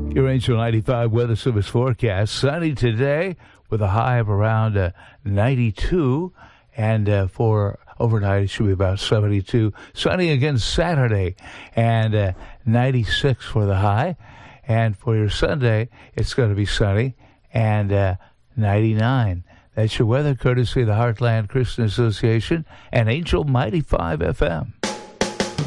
Your Angel 95 Weather Service forecast. Sunny today with a high of around 92. And for overnight, it should be about 72. Sunny again Saturday and 96 for the high. And for your Sunday, it's going to be sunny and 99. That's your weather courtesy of the Heartland Christian Association and Angel 95 FM.